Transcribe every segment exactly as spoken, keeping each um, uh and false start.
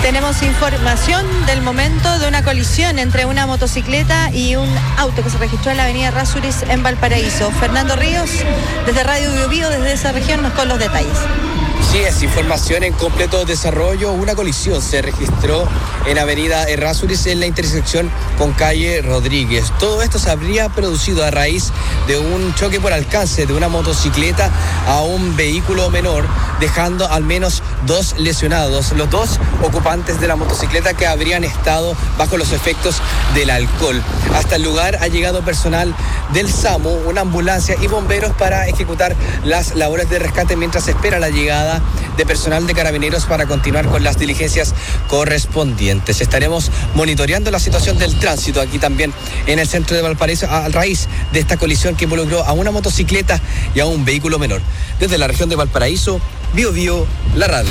Tenemos información del momento de una colisión entre una motocicleta y un auto que se registró en la avenida Errázuriz en Valparaíso. Fernando Ríos, desde Radio Bio Bio, desde esa región, nos con los detalles. Sí, es información en completo desarrollo. Una colisión se registró en avenida Errázuriz en la intersección con calle Rodríguez. Todo esto se habría producido a raíz de un choque por alcance de una motocicleta a un vehículo menor, dejando al menos dos lesionados, los dos ocupantes de la motocicleta que habrían estado bajo los efectos del alcohol. Hasta el lugar ha llegado personal del SAMU, una ambulancia y bomberos para ejecutar las labores de rescate mientras se espera la llegada de personal de Carabineros para continuar con las diligencias correspondientes. Estaremos monitoreando la situación del tránsito aquí también en el centro de Valparaíso a raíz de esta colisión que involucró a una motocicleta y a un vehículo menor. Desde la región de Valparaíso, Bio Bio, la radio.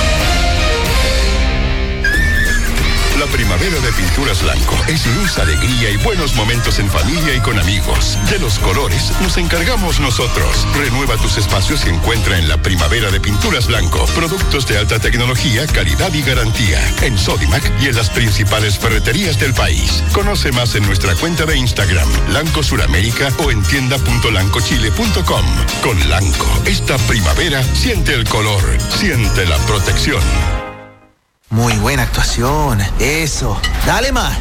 La primavera de Pinturas Blanco es luz, alegría y buenos momentos en familia y con amigos. De los colores nos encargamos nosotros. Renueva tus espacios y encuentra en la primavera de Pinturas Blanco productos de alta tecnología, calidad y garantía. En Sodimac y en las principales ferreterías del país. Conoce más en nuestra cuenta de Instagram, Lanco Suramérica, o en tienda punto lancochile punto com. Con Lanco, esta primavera siente el color, siente la protección. Muy buena actuación. Eso. Dale más.